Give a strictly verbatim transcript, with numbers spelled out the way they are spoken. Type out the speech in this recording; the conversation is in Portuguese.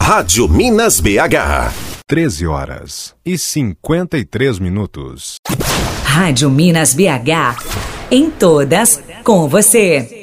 Rádio Minas B H. treze horas e cinquenta e três minutos. Rádio Minas B H. Em todas, com você.